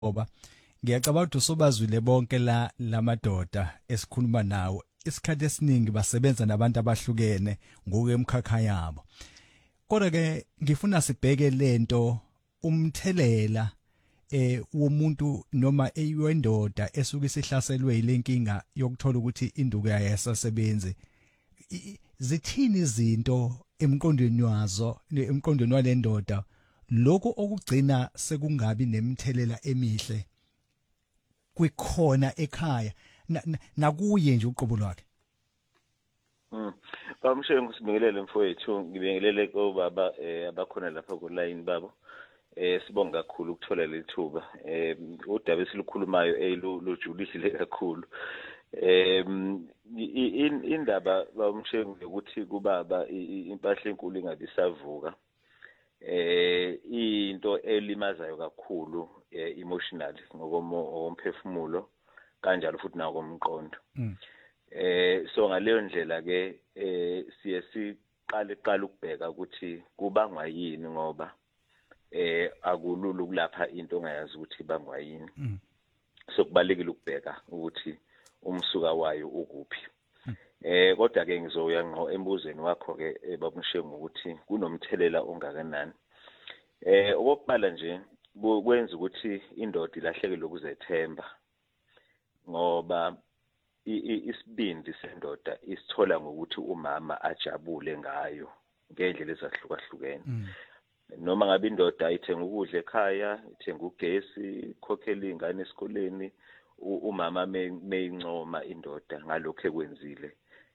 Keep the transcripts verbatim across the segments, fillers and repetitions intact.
ngoba ngiyacabanga ukuthi usobazwile bonke la lamadoda esikhuluma nawo isikhathi esiningi basebenza nabantu abahlukene ngokwemkhakha yabo. Kodwa ke ngifuna sibheke lento umthelela eh womuntu noma eyiwendoda esuke sihlaselwe ilenkinga yokuthola ukuthi induku yayo yasasebenze. Zithini izinto emqondweni wazo emqondweni walendoda lokho okugcina sekungabi nemthelela emihle kwikhona ekhaya nakuye nje uqobo lwakhe. Mm. Bamshengu ngibingelele mfowethu, ngibingelele kobaba eh abakhona lapha ku line babo. Eh sibonga kakhulu ukuthola lethuba. Eh udaba esilukhulumayo eh lojulile kakhulu. Eh indaba bamshengu ukuthi kubaba impahla enkulu ingabisavuka. Eh into elimazayo kakhulu emotionally ngokomphefumulo kanjalo futhi nakomqondo. Eh so ngaleyo ndlela ke eh siye siqale qala ukubheka ukuthi kubangwa yini ngoba eh akulula ukulapha into ongayazi ukuthi ibangwa yini. So kubalekile ukubheka ukuthi umsuka wayo ukuphi. Eh kodwa ke ngizoya ngqo embuzweni wakho ke babumshengu ukuthi kunomthelela ongakanani. Eh okokuqala nje kwenza ukuthi indoda ilahlekelwe ukuzethemba ngoba isibindi sendoda isithola ngokuthi umama ajabule ngayo ngendlela ezahlukahlukene. Noma ngabe indoda ithenga ukudla ekhaya, ithenga ugesi, ikhokhela ingane esikoleni, umama meyincoma indoda ngalokho ekwenzile.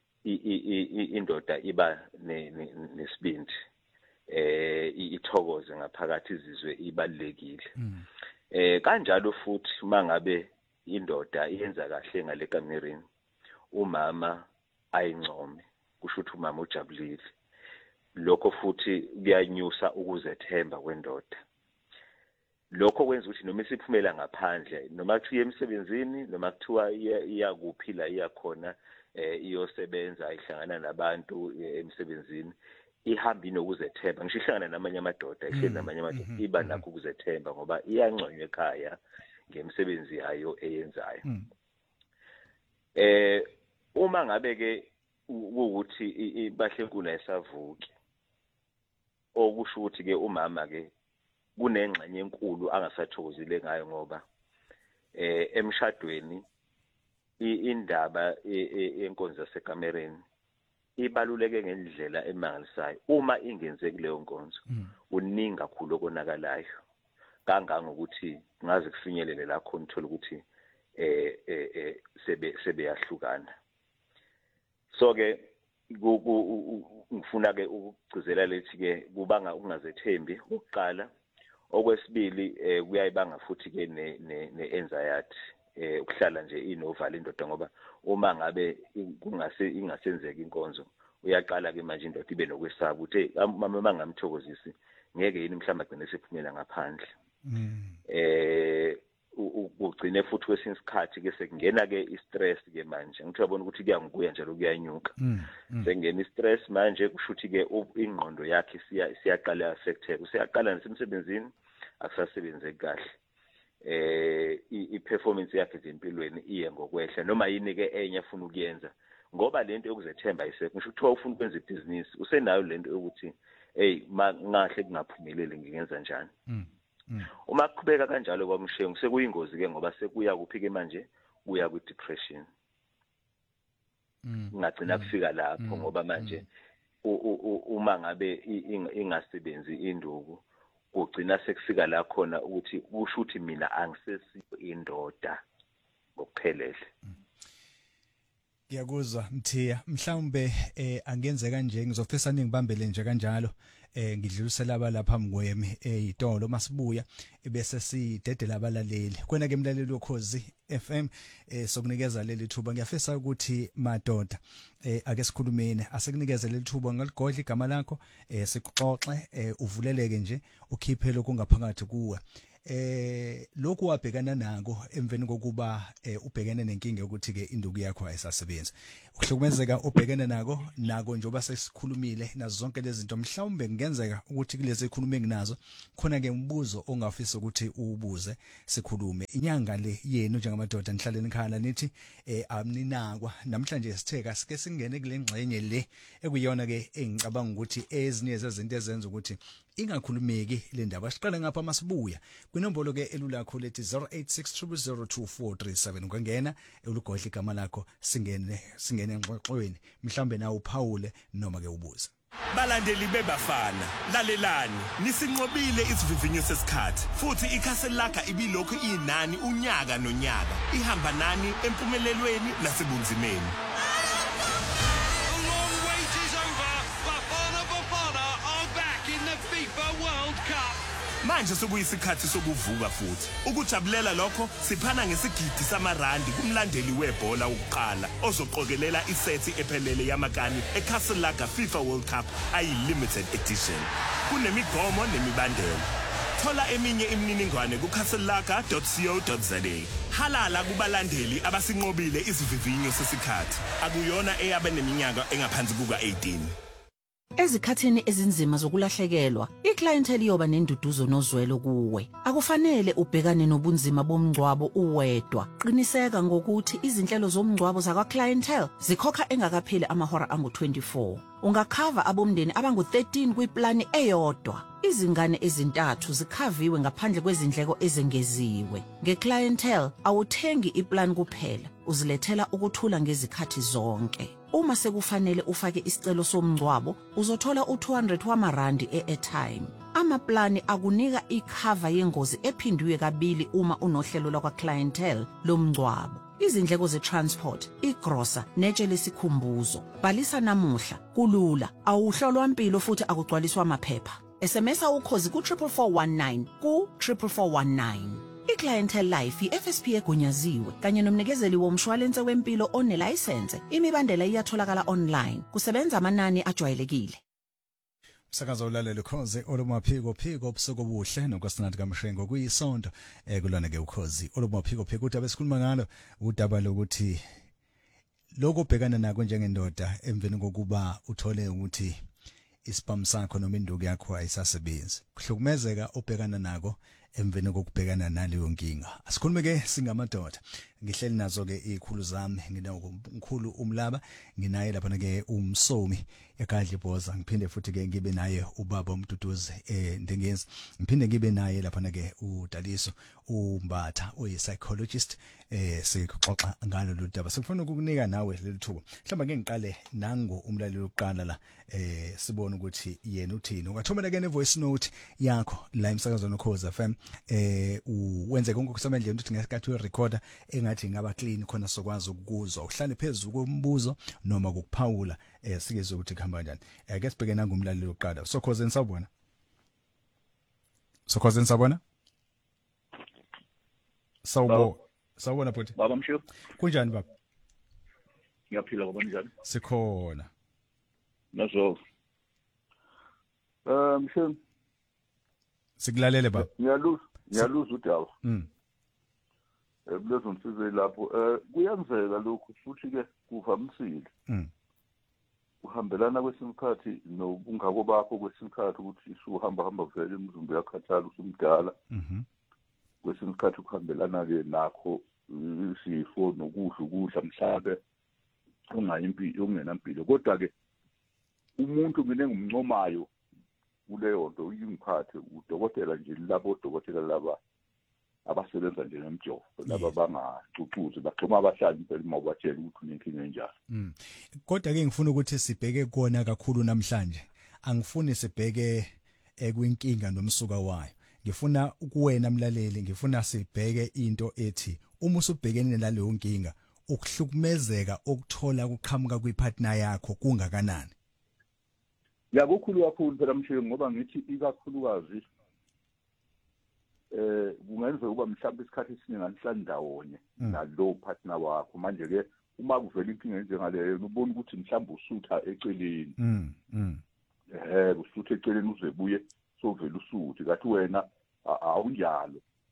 Indoda iba nesibindi eh ithokoze ngaphakathi izizwe ibalekile. Eh kanjalo futhi mangabe indoda iyenza kahle ngale kamereni umama ayincome kusho ukuthi umama ujabulile. Lokho futhi kuyanyusa ukuzethemba kwendoda. Lokho kwenza ukuthi noma isiphumela ngaphandle noma kuthiwa emsebenzini noma kuthiwa iyakuphila iyakhona eh iyosebenza ihlangana nabantu emsebenzini ihamba inokuzethemba. Ngisho ihlangana namanye amadoda ihleli namanye amadoda iba nakho ukuzethemba ngoba iyanconywa ekhaya ngemsebenzi yayo eyenzayo. Eh uma ngabe ke ukuthi ibahle enkulu ayisavuki okusho ukuthi ke umama ke kunengxenye enkulu angasathokozile ngayo ngoba eh emshadweni indaba yenkonzo yasekamereni ibaluleke ngendlela emangalisayo. Uma ingenzeki leyo nkonzo uningi kakhulu okonakalayo kangangokuthi ngaze kufinyelele la khona uthola ukuthi eh eh sebe sebeyahlukana. So ke ngifuna ke ukugcizela lethi ke kubanga ungazethembi ukuqala. Okwesibili kuyayibanga futhi ke ne ne-anxiety eh ukuhlala nje inovalo indoda ngoba uma ngabe kungase ingasenzeki inkonzo uyaqala ke manje indoda ibe nokwesaba ukuthi mama mangamthokozisi ngeke yini mhlawumbe agcine sephumela ngaphandle. Eh ugcine futhi kwesinye isikhathi ke sekungena ke i-stress ke manje ngithi uyabona ukuthi kuyangukuya njalo kuyanyuka. Sengena i-stress manje kusho ukuthi ke ingqondo yakhe siyaqala affected. Usiyaqala nasemsebenzini akusasebenze kahle. Eh i-performance yakhe empilweni iye ngokwehla noma yini ke enye afuna ukuyenza ngoba lento yokuzethemba ayisekho. Ngisho ukuthiwa ufuna ukwenza ibhizinisi usenayo lento yokuthi hey ngahle kungaphumeleli ngingenza njani. Uma kuqhubeka kanjalo kwamshengu sekuyingozi ke ngoba sekuya kuphike manje kuya ku depression. Ngagcina kufika lapho ngoba manje uma ngabe ingasebenzi induku kugcina sekufika la khona ukuthi kusho ukuthi mina angisesiyo indoda ngokuphelele. Ngiyakuzwa Mthiya, mhlawumbe eh angenze kanje ngizofisa ningibambele nje kanjalo eh ngidlulisela abalapha mngwemi eyitolo masibuya bese sidedela abalaleli. Kwena ke mlaleli wokhozi F M eh sokunikeza leli thuba ngiyafisa ukuthi madoda eh ake sikhulumeni asekunikeze leli thuba ngaligodla igama lakho eh sikuxoxe eh uvuleleke nje ukhiphe lokho ngaphakathi kuwe. eh lokhu wabhekana nako emveni kokuba ubhekene nenkinga ukuthi ke induku yakho ayisasebenzi ukuhlukumezeka obhekene nako nako njoba sesikhulumile nazo zonke lezi zinto mhlawumbe kungenzeka ukuthi kulezi khulume nginazo khona ke umbuzo ongafisa ukuthi ubuze sikhulume inyanga le yenu njengamadoda nihlaleni khala nithi eh amninakwa namhlanje sitheka sike singene kule ngxenye le ekuyona ke engicabanga ukuthi ezinye zezinto ezenza ukuthi ingakhulumeki le ndaba siqale ngapha masibuya kwinombolo ke elula yakho lethi zero eight six zero zero two four three seven ungangena ulugodla igama lakho singene singene engxoxweni mhlambe na uphawule noma ke ubuza balandeli bebafana lalelani nisinqobile isivivinyo sesikhathi futhi ikhaselaka ibilokhu inani unyaka nonyaka ihamba nani empumelelweni nasebunzimeni. Manje sokuyisikhathi sokuvuka futhi ukujabulela lokho siphana ngesigidi samarandi kumlandeli webhola ukuqala ozoqokelela isethi ephelele yamakani eCastle Lager FIFA World Cup ayi limited edition kunemigomo nemibandela. Thola eminye imininingwane ku castle lager dot co dot za. Halala kubalandeli abasinqobile isivivinyo sesikhathi akuyona eyabe neminyaka engaphansi kuka eighteen. Ezikhathini ezinzima zokulahlekelwa, iclientele iyoba nenduduzo nozwelo kuwe. Akufanele ubhekane nobunzima bomngcwabo uwedwa. Qiniseka ngokuthi izinhlelo zomngcwabo zakwa clientele zikhokha engakapheli amahora angu twenty-four. Ungakhava abomndeni abangu thirteen kwiplani eyodwa. Izingane ezintathu zikhaviwe ngaphandle kwezindleko ezengeziwe. Ngeclientele awuthengi iplan kuphela, uzilethela ukuthula ngezikhathi zonke. Uma sekufanele ufake isicelo somngcwabo, uzothola u two hundred wamarandi e-airtime. Amaplani akunika ikhava yengozi ephindwe kabili uma unohlelo lakwa clientele lomngcwabo. Izindleko ze-transport, igrosa, netshe lesikhumbuzo. Bhalisa namuhla, kulula, awuhlolwa impilo futhi akugcwaliswa amaphepha. S M S ukhozi ku triple four one nine ku triple four one nine. iClientele Life i-F S P egunyaziwe kanye nomnikezeli womshwalense wempilo onelicense. Imibandela iyatholakala online. Kusebenza amanani ajwayelekile. Sakaza ulalele ukhozi olumaphiko phiko obusuku obuhle nokwasinathi kaMshengo kuyisonto eh kulona ke ukhozi olumaphiko phiko ukuthi abesikhuluma ngalo udaba lokuthi lokho bhekana nako njengendoda emveni kokuba uthole ukuthi ispam sakho noma induku yakho ayisasebenzi kuhlukumezeka obhekana nako emveni kokubhekana naleyo nkinga. Asikhulume ke singamadoda ngihleli nazo ke ikhulu zami nginomkhulu umlaba nginaye lapha ke umsomi eKadli Bhoza ngiphinde futhi ke ngibe naye ubaba uMduduzi eh Ndengezi ngiphinde ngibe naye lapha ke uDaliso uMbatha uyi psychologist eh sixoxa ngalo ludaba sifuna ukukunika nawe leli thuba mhlawumbe ngeke ngiqale nango umlaleli oqala la eh sibone ukuthi yena uthini ungathumela ke ne voice note yakho la emsakazweni oKhoza F M eh uwenze konke okusemandleni ukuthi ngesikhathi we recorder engathi ngaba clean khona sokwazi ukukuzwa uhlale phezulu kombuzo noma ukuphawula eh sikeze ukuthi khamba kanjani eh ke sibheke nangumlaleli oqala Sokhoze nisabona Sokhoze nisabona Sawbo sawubona futhi baba Mshiyo kunjani baba Ngiyaphila baba njani sikhona nazo eh Mshiyo sikulalele baba ngiyaluza ngiyaluza udaba mm eh kulezo msize lapho eh kuyenzeka lokhu futhi ke kuvamisile mm uhambelana kwesimkhathi nobungako bakho kwesimkhathi ukuthi isuhamba hamba vele umzimba yakhathala usumdala mhm kwesimkhathi ukuhambelana ke nakho isifo nokudla ukudla mhlabe ungayimpilo ungenampilo kodwa ke umuntu mina ngumncomayo kuleyo nto uyingiphathe udokotela nje labo odokotela laba abasebenza nje ngemjovo laba bangacucuzi baxhuma abahlali impela uma ubatshela ukuthi unenkinga enjalo mm kodwa ke ngifuna ukuthi sibheke kona kakhulu namhlanje angifuni sibheke ekwinkinga nomsuka wayo ngifuna ukuwena mlaleli ngifuna sibheke into ethi uma usubhekene naleyo nkinga ukuhlukumezeka okuthola ukuqhamuka kwipartner yakho kungakanani yakukhulu kakhulu phela Mshiyo ngoba ngithi ikakhulukazi eh kungenza ukuba mhlawumbe isikhathi esiningi anihlala ndawonye nalo partner wakho manje ke uma kuvela inkinga njengaleyo ubona ukuthi mhlawumbe usutha eceleni mm mm eh usutha eceleni uze buye sovela usuthi kathi wena awunjalo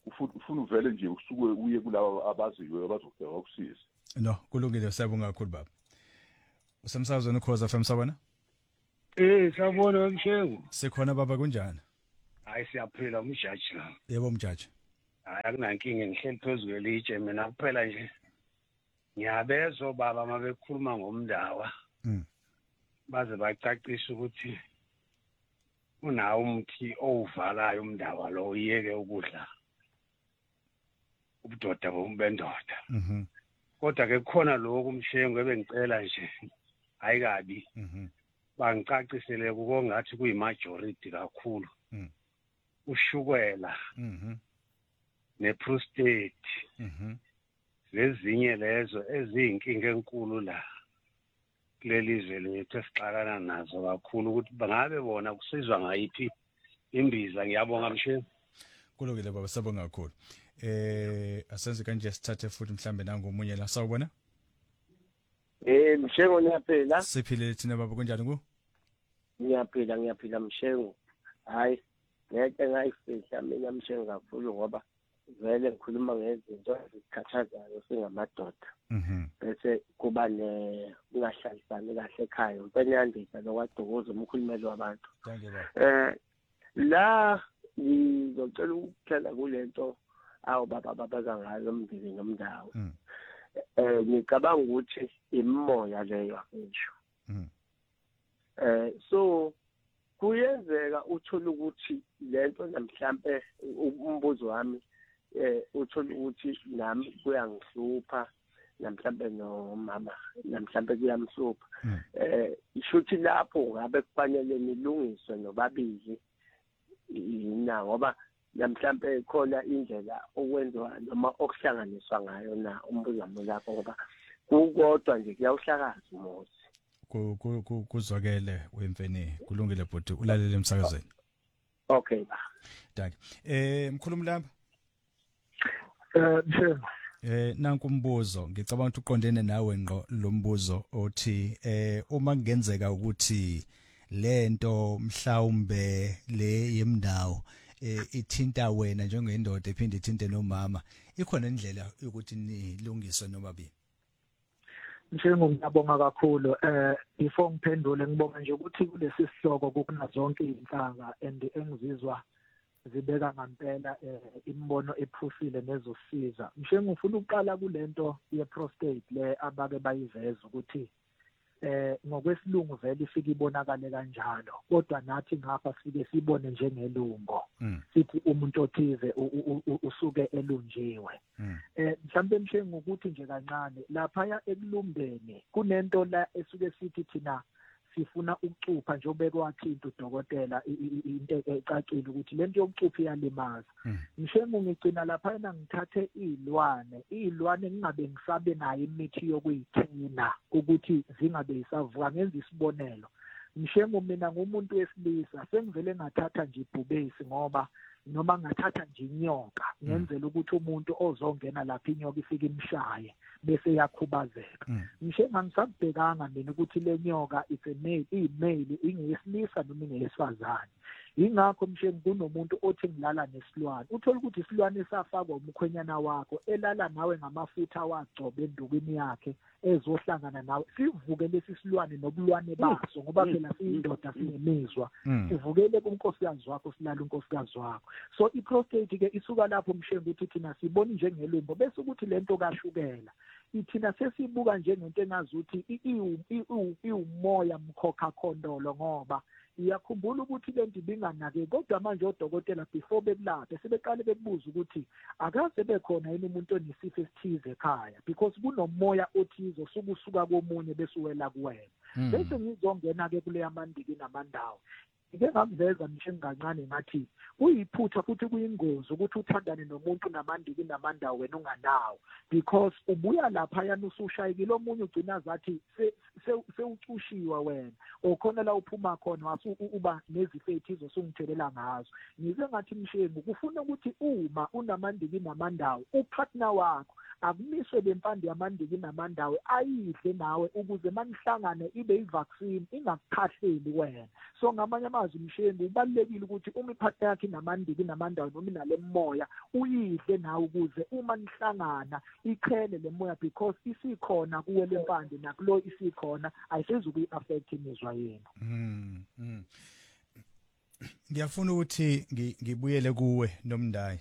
ufuna ufuna uvele nje usuke uye kulabo abaziyo abazofika ukusiza. No kulungile siyabonga kakhulu baba. Usemsazweni ukhoza F M sabona? Eh sabona mshengu. Sikhona baba kunjani? Hayi siyaphila umjaji la. Yebo mjaji. Hayi akunankinga ngihleli phezulu kwelitshe mina kuphela nje. Ngiyabezwa baba mabekhuluma ngomndawa. Mm. Baze bacacisa ukuthi unawo umthi ovalayo umndawa lo uyeke ukudla ubudoda bombendoda. Mhm. Kodwa ke kukhona lokho umshengu ebengicela nje hayi kabi. Mhm. Bangicacisele kuko ngathi kuyimajority kakhulu. Mhm. Ushukela. Mhm. neprostate. Mhm. Lezinye lezo eziyinkinga enkulu la kulelizwe lethu esixakana nazo kakhulu ukuthi bangabe bona kusizwa ngayiphi imbiza. Ngiyabonga mshengu. Kulungile baba sabonga kakhulu. Eh asenze kanje sithathe futhi mhlambe nangomunye la sawubona? Eh mshengu niyaphila? Siphile thina baba kunjani ku? Ngiyaphila ngiyaphila mshengu. Hayi ngeke ngayifihla mina mshengu kakhulu ngoba vele ngikhuluma ngezinto ezikhathazayo singamadoda. Mhm. Bese kuba ne ungahlalisani kahle ekhaya. Mpela yandisa lokwaDukuza umkhulumeli wabantu. Thank you baba. Eh la ngizocela ukuthela kulento awu baba babaza ngayo umndeni nomndawo. Mhm. Eh ngicabanga ukuthi imimoya leyo ngisho. Mhm. Eh so kuyenzeka uthola ukuthi lento namhlambe umbuzo wami eh uthola ukuthi nami kuyangihlupha namhlambe nomama namhlambe kuyamhlupha. Eh ishuthi lapho ngabe kufanele nilungiswe nobabili ina ngoba namhlambe khona indlela okwenziwa noma okuhlanganiswa ngayo na umbuzo wami lapho ngoba kukodwa nje kuyawuhlakaza umuzi. Kuzwakele wemfene kulungile bhuti ulalele emsakazweni. Okay ba. Thank you. Eh mkhulumi lamba? Eh mshengu. Eh nanku umbuzo ngicabanga ukuthi uqondene nawe ngqo lo mbuzo othi eh uma kungenzeka ukuthi lento mhlawumbe le yemndawo eh ithinta wena njengendoda ephinde ithinte nomama ikhona indlela yokuthi nilungiswe nobabili. Mshengu ngiyabonga kakhulu eh before ngiphendule ngibonga nje ukuthi kulesi sihloko kuna zonke izinhlanga and engizizwa zibeka ngempela imbono ephusile nezosiza. Mshengu ufuna uqala kulento ye prostate le abake bayiveza ukuthi eh ngokwesilungu vele ifika ibonakale kanjalo kodwa nathi ngapha sike sibone njengelungo sithi umuntu othize usuke elunjiwe. Eh mhlambe mshengu ukuthi nje kancane lapha ya ekulumbeni kunento la esuke sithi thina sifuna ukucupha njengoba kwathi udokotela into ecacile ukuthi lento yokucupha iyalimaza. Mshengu ngicina lapha na ngithathe izilwane izilwane ngingabe ngisabe nayo imithi yokuyithina ukuthi zingabe isavuka ngenza isibonelo. Mshengu mina ngumuntu wesilisa sengivele ngathatha nje ibhubesi ngoba noma ngathatha nje inyoka ngenzela ukuthi umuntu ozongena lapha inyoka ifike imshaye bese yakhubazeka. Mshenga ngisabhekanga mina ukuthi le nyoka it's a male imale ingesilisa noma ingeyesifazane. Ingakho mshengu kunomuntu othi ngilala nesilwane uthola ukuthi isilwane esafakwa umkhwenyana wakho elala nawe ngamafutha wagcoba endukweni yakhe ezohlangana nawe sivuke lesi silwane nobulwane baso ngoba phela siyindoda sinemizwa sivukele kunkosikazi wakho silala unkosikazi wakho. So iprostate ke isuka lapho mshengu ukuthi thina sibona njengelumbo bese ukuthi lento kashukela ithina sesibuka njengento engazuthi iumoya mkhokha khondolo ngoba iyakhumbula ukuthi lento ibinganake kodwa manje odokotela before bekulaphe sebeqale bebuza ukuthi akaze bekhona yini umuntu onesifo esithize ekhaya because kunomoya othizo sukusuka komunye bese uwela kuwena. Bese ngizongena ke kule yamandiki namandawo ike ngakuveza ngisho ngancane ngathi kuyiphutha futhi kuyingozi ukuthi uthandane nomuntu namandiki namandawo wena unganawo because ubuya lapha yana usushayikile omunye ugcina zathi sewucushiwe wena okhona la uphuma khona wasu uba nezifo ethizo sungthelela ngazo. Ngize ngathi mshengu kufuna ukuthi uma unamandiki namandawo upartner wakho akumiswe lempande yamandiki namandawo ayidle nawe ukuze manihlangane ibe ivaccine ingakukhahleli wena. So ngamanye amazwi Mshengu ubalekile ukuthi uma iphatha yakhe namandiki namandawo noma inale moya uyidle nawe ukuze uma nihlangana iqhele le moya because isikhona kuwe lempande nakulo isikhona ayisezukuyi affect imizwa yenu. Mm. mm. Ngiyafuna ukuthi ngibuyele kuwe Nomndayi.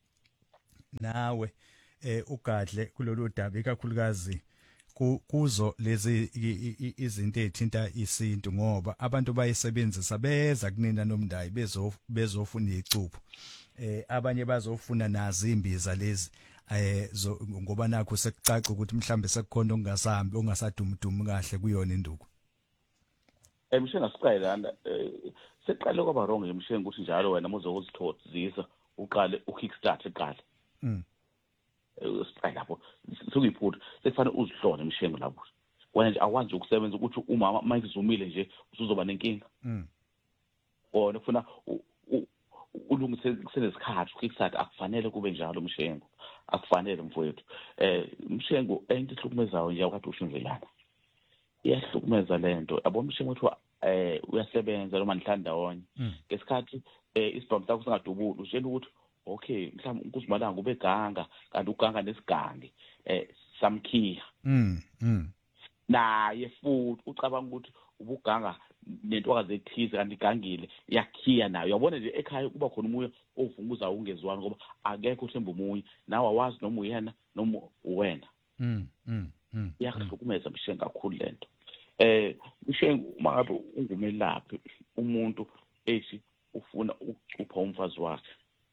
Nawe eh ugadle kulolu daba ikakhulukazi kuzo lezi izinto ezithinta isintu ngoba abantu bayisebenzisa beza kunina Nomndayi bezo bezofuna icupho. Eh abanye bazofuna nazi imbiza lezi eh ngoba nakho sekucaca ukuthi mhlambe sekukhona ongasahambi ongasadumudumu kahle kuyona induku. Emshengu asiqale lana seqale kwaba wrong emshengu ukuthi njalo wena muzokuzithodzisa uqale ukickstart eqala. Mm. Siqale lapho sokuyiphutha sekufanele uzihlone emshengu lapho. Wena nje awazi ukusebenza ukuthi uma manje uzumile nje usuzoba nenkinga. Mm. Wona ufuna ulungise kusenesikhathi ukickstart akufanele kube njalo emshengu. Akufanele mfowethu. Eh emshengu into ehlukumezayo nje akade usho njelana. Iyahlukumeza lento yabo Mshengu ukuthi eh uyasebenza noma nihlanda wonke ngesikhathi eh isibhamu sakho singadubuli utshela ukuthi okay mhlawumbe ukuzimalanga ube ganga kanti uganga nesigangi eh samkhiya mm mm naye futhi ucabanga ukuthi ubuganga nentokazi ethize kanti igangile yakhiya nayo yabona nje ekhaya kuba khona umoya ovunguza ungezwani ngoba akekho uthemba umunye nawe awazi noma uyena noma uwena mm mm mm iyahlukumeza Mshengu kakhulu lento. Eh Mshengu uma ngabe ungumelaphi umuntu ethi ufuna ukucupha umfazi wakhe.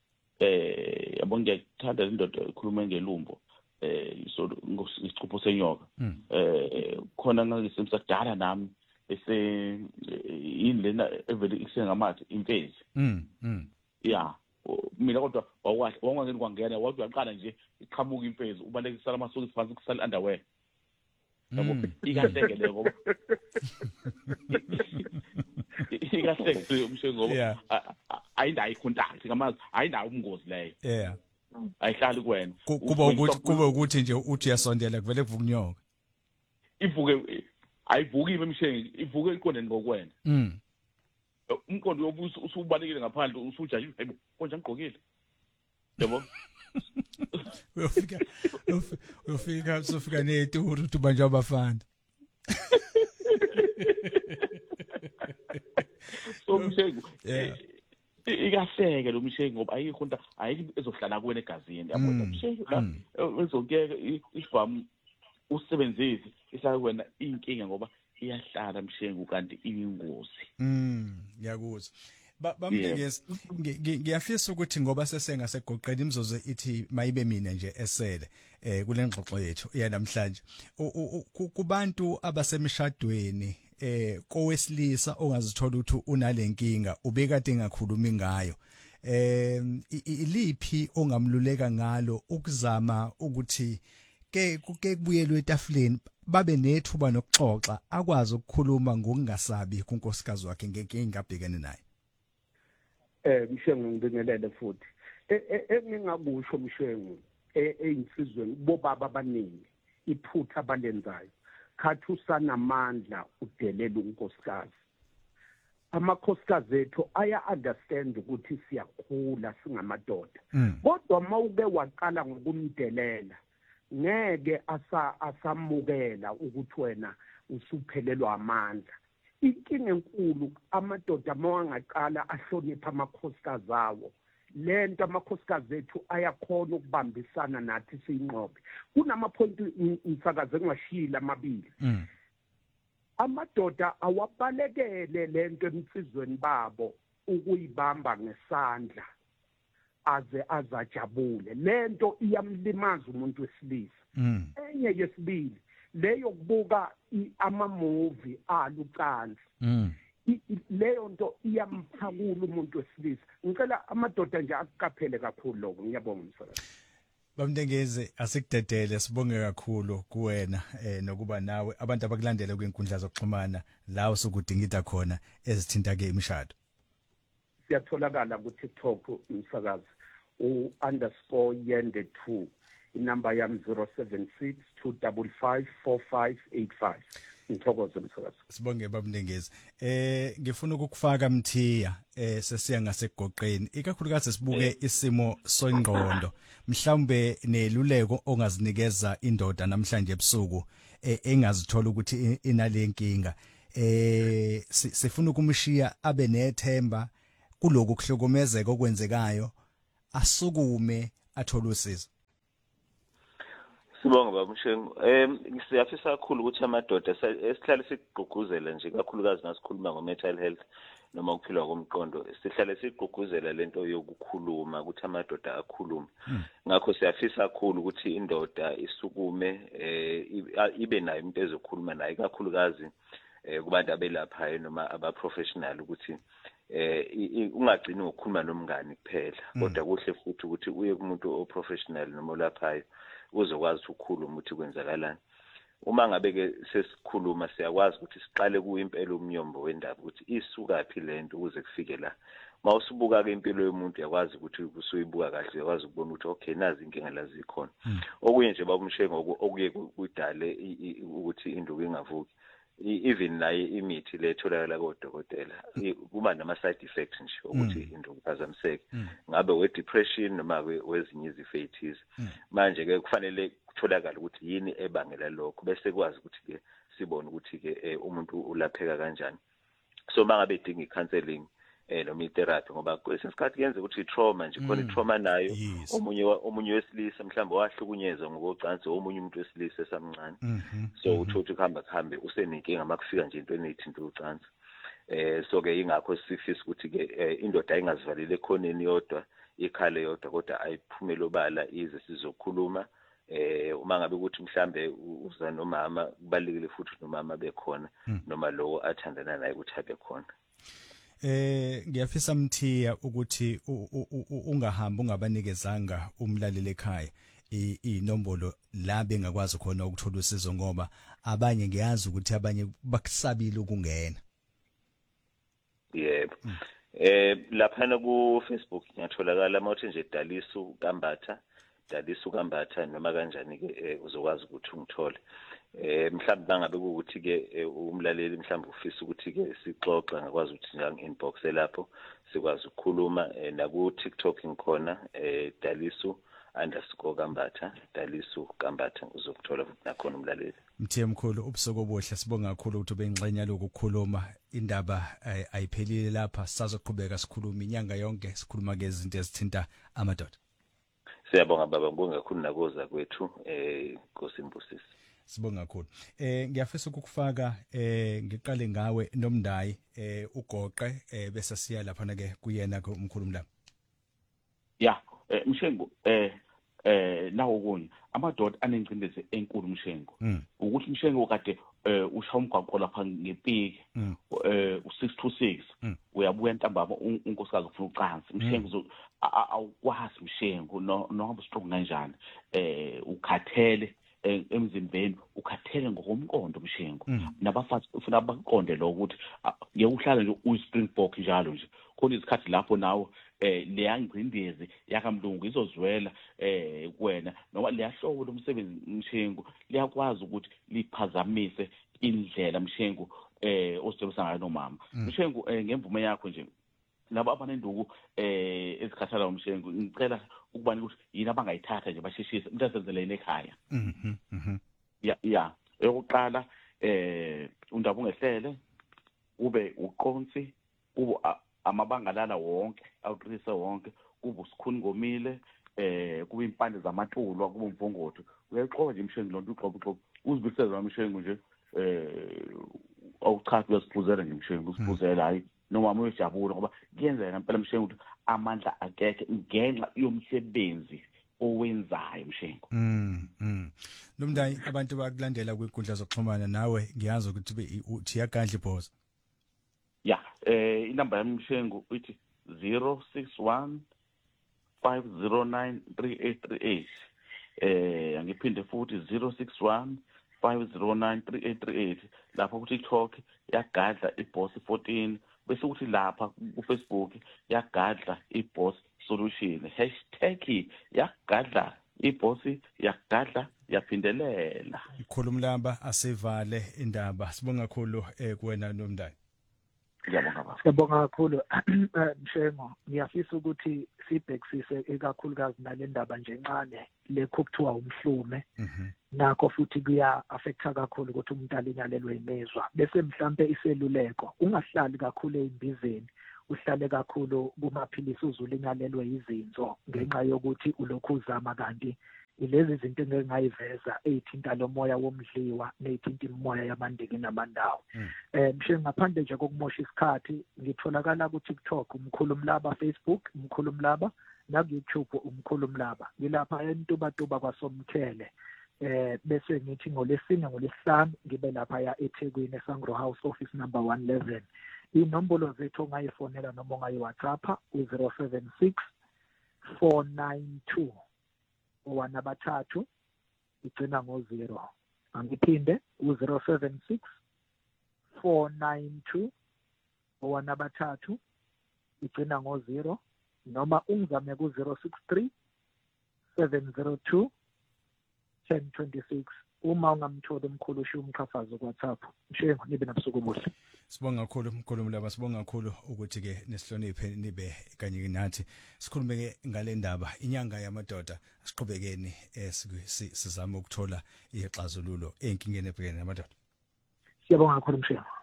Eh yabo ngiyathanda indoda ekhuluma ngelumbo eh so ngicupho senyoka. Eh khona ngakisemsadala nami ese yini lena evele isengamathe imfezi. Mm mm yeah mina kodwa wakwahle wangangeni kwangena wathi uyaqala nje iqhamuka imfezi ubalekisa lamasokisi phansi kusala underwear. Yabo ikahleke le ngoba ikahleke Mshengu ngoba ayindawo icontact ngamazi ayindawo ubungozi leyo. Yeah. Ayihlali kuwena. Kuba ukuthi kuba ukuthi nje uthi uyasondela kuvele kuvuka unyoka. Ivuke ayivuki Mshengu ivuke iqondeni ngokwena. Mm. Umqondo yobuso usubalekile ngaphandle usujaji hayibo konje ngigqokile. Yabo uyofika uyofika sofika neturu uthi manje abafana. So Mshengu ikahleke lo Mshengu ngoba ayikho into ayikho ezohlala kuwena egazini yabona Mshengu la ezongeke isibhamu usebenzise ihlala kuwena inkinga ngoba iyahlala Mshengu kanti iyingozi. Mm ngiyakuzwa. Bamlengezi ngiyafisa ukuthi ngoba sesengasegoqela imzozo ithi mayibe mina nje esele eh kule ngxoxo yethu yanamhlanje kubantu abasemshadweni eh kowesilisa ongazithola ukuthi unalenkinga ubekade engakhulumi ngayo eh iliphi ongamluleka ngalo ukuzama ukuthi ke kuke kubuyelwe etafuleni babe nethuba nokuxoxa akwazi ukukhuluma ngokungasabi kunkosikazi wakhe ngenkinga abhekene nayo. Eh Mshengu ngibingelele futhi engingakusho Mshengu einsizweni bobaba abaningi iphutha abalenzayo khathi usanamandla udelela unkosikazi. Amakhosikazi ethu aya understand ukuthi siyakhula singamadoda kodwa mawuke waqala ngokumdelela ngeke asa asamukela ukuthi wena usuphelelwa amandla. Inkinga enkulu amadoda mawangaqala ahlonipha amakhosikazi awo lento amakhosikazi ethu ayakhona ukubambisana nathi siyinqobe. Kunama point umsakaze ngashila amabili. Amadoda awabalekele lento emsizweni babo ukuyibamba ngesandla aze azajabule lento iyamlimaza umuntu wesilisa. Enye yesibili leyo kubuka ama movie alucansi. Leyo nto iyamphakula umuntu wesilisa. Ngicela amadoda nje akuqaphele kakhulu lokho ngiyabonga umsakazi. Bamndengeze asikudedele sibonge kakhulu kuwena eh nokuba nawe abantu abakulandela kwenkundla zokuxhumana la usukudingida khona ezithinta ke imishado. Siyatholakala ku TikTok umsakazi u underscore yende two inamba yami zero seven six two five five four five eight five. Ngithokoze mthakazi. Sibonge babundengezi. Eh ngifuna ukukufaka Mthiya eh sesiya ngasegoqeni. Ikakhulukazi sibuke isimo soingqondo. Mhlawumbe neluleko ongazinikeza indoda namhlanje ebusuku eh engazithola ukuthi inalenkinga. Eh sifuna ukumshiya abe nethemba kuloko kuhlokomezeka okwenzekayo asukume athola usizo. Sibonga baba Mshengu. Em siyafisa kakhulu ukuthi amadoda esihlale sigqugquzela nje kakhulukazi nasikhuluma ngo mental health noma ukuphila komqondo sihlale sigqugquzela lento yokukhuluma ukuthi amadoda akhulume. Ngakho siyafisa kakhulu ukuthi indoda isukume eh ibe nayo umuntu ezokhuluma naye kakhulukazi eh kubantu abelaphayo noma aba professional ukuthi eh ungagcini ngokukhuluma nomngani kuphela kodwa kuhle futhi ukuthi uye kumuntu o professional noma olaphayo uzokwazi ukukhuluma ukuthi kwenzakalani. Uma ngabe ke sesikhuluma siyakwazi ukuthi siqale kuyimpela umnyombo wendaba ukuthi isuka phi lento ukuze kufike la. Mawusubuka ke impilo yomuntu yakwazi ukuthi usuyibuka kahle uyakwazi ukubona ukuthi okay nazi inkinga lazi ikhona. Okunye nje baba Mshengu okuye kudale ukuthi induku ingavuki. Even naye imithi le etholakala kodokotela kuba nama side effects nje ukuthi induku iphazamiseke. Ngabe we depression noma wezinye izifethi. Manje ke kufanele kutholakala ukuthi yini ebangela lokho bese kwazi ukuthi ke sibone ukuthi ke umuntu ulapheka kanjani. So mangabe idinga icounseling eh noma itherapy ngoba kwesinye isikhathi yenze ukuthi trauma nje khona itrauma nayo omunye omunye wesilisa mhlawumbe wahlukunyezwa ngokocansi omunye umuntu wesilisa esamncane. So uthothi kuhamba kuhambe usenenkinga makufika nje into enethinto ucansi. Eh so ke ingakho sifisa ukuthi ke indoda ingazivalile ekhoneni yodwa ikhale yodwa kodwa ayiphumele obala ize sizokhuluma. Eh uma ngabe ukuthi mhlambe uza nomama kubalekile futhi nomama bekhona noma lo athandana naye ukuthi abe khona. Eh ngiyafisa Mthiya ukuthi ungahamba ungabanikezanga umlaleli ekhaya inombolo la bengakwazi khona ukuthola usizo ngoba abanye ngiyazi ukuthi abanye bakusabile ukungena. Yebo. Eh lapha ku Facebook ngiyatholakala mawuthi nje Dalisu Kambatha Dalisu Kambatha noma kanjani ke uzokwazi ukuthi ungithole. Eh mhlawumbe bangabe ukuthi ke umlaleli mhlawumbe ufisa ukuthi ke sixoxe ngakwazi ukuthi njang inbox lapho sikwazi ukukhuluma na ku TikTok ngikhona eh Dalisu underscore Kambatha Dalisu Kambatha uzokuthola futhi nakhona umlaleli. Mthiya mkhulu ubusuku obuhle sibonga kakhulu ukuthi ubengxenya lokukhuluma indaba ayiphelile lapha sizoqhubeka sikhuluma inyanga yonke sikhuluma ke izinto ezithinta amadoda. Siyabonga baba ngibonga kakhulu nakoza kwethu eh Nkosi Mbusisi. Sibonga kakhulu. Eh ngiyafisa ukukufaka eh ngiqale ngawe nomndayi eh ugoqe eh bese siya lapha na ke kuyena ke umkhulumi la. Yeah, Mshengu eh eh nawo kunye amadoda anengcindezi enkulu Mshengu. Ukuthi Mshengu kade usha umgwaqo lapha ngepiki eh u-six to six uyabuya ntambama unkosikazi ufuna ucansi Mshengu awukwazi Mshengu nohamba strong kanjani eh ukhathele emzimbeni ukhathele ngokomqondo Mshengu nabafazi ufuna baqonde lo ukuthi ngeke uhlale nje uyispringbok njalo nje khona isikhathi lapho nawo eh leyangcindezi yakamlungu izozwela eh kuwena noma liyahlobo lomsebenzi Mshengu liyakwazi ukuthi liphazamise indlela Mshengu eh osebenzisa ngayo nomama Mshengu ngemvume yakho nje laba abanenduku eh ezikhathala Mshengu ngicela ukubani ukuthi yini abangayithatha nje basheshise umuntu asenzelele ekhaya. Mhm mhm. Ya ya eyokuqala eh undaba ungehlele ube uqonsi ube amabangalala wonke awuqinise wonke kube usikhuni ngomile eh kube impande zamatulwa kube umvongodo uyaxoxa nje Mshengu lonto uxoxa uxoxa uzibisela Mshengu nje eh awuchathi uyasiphuzela nje Mshengu usiphuzela hayi noma uyajabula ngoba kuyenzeka ngempela Mshengu ukuthi amandla akekhe ngenxa yomsebenzi owenzayo Mshengu. Mm mm. Nomndayi abantu bakulandela kwinkundla zokuxhumana nawe ngiyazi ukuthi uthi yakandla ibhoza. Yeah, eh inamba yami Mshengu uthi zero six one five zero nine three eight three eight. Eh angiphinde futhi zero six one five zero nine three eight three eight lapha ku TikTok yagadla iboss fourteen bese uthi lapha ku Facebook yagadla iboss solution hashtag yagadla ibhosi yagadla yaphindelela. Ikhulumlaba asivale indaba. Sibonga kakhulu eh kuwena nomndani. Ngiyabonga baba. Ngiyabonga kakhulu Mshengo. Ngiyafisa ukuthi sibhekisise ekakhulukazi nale ndaba nje encane lekuthiwa umhlume. Nakho futhi kuya affecta kakhulu ukuthi umuntu alinyalelwe imizwa. Bese mhlambe iseluleko ungahlali kakhulu ezimbizeni. Uhlale kakhulu kumaphilisi uzulinyalelwe izinzo ngenxa yokuthi ulokhu uzama kanti ilezi zinto engeke ngayiveza ezithinta lo moya womdliwa nezithinta imoya yamandiki namandawo. Eh mshe ngaphandle nje kokumosha isikhathi ngitholakala ku TikTok umkhulumlaba, Facebook umkhulumlaba, na YouTube umkhulumlaba. Ngilapha entubatuba kwaSomkhele. Eh bese ngithi ngolesine ngolesihlanu ngibe lapha ya eThekwini eSangro House office number one eleven. Inombolo zethu ongayifonela noma ongayi-WhatsApp u zero seven six four nine two one abathathu igcina ngo zero. Angiphinde u zero seven six four nine two one abathathu igcina ngo zero noma ungizame ku zero six three seven zero two one zero two six. Uma ungamthola umkhulu usho umqhafazo ku WhatsApp. Mshengo nibe nabusuku obuhle. Sibonga kakhulu umkhulumlaba, sibonga kakhulu ukuthi ke nesihloniphe nibe kanye nathi. Sikhulume ke ngale ndaba inyanga yamadoda siqhubekeni sizama ukuthola ixazululo enkingeni ebhekene namadoda. Siyabonga kakhulu Mshengo.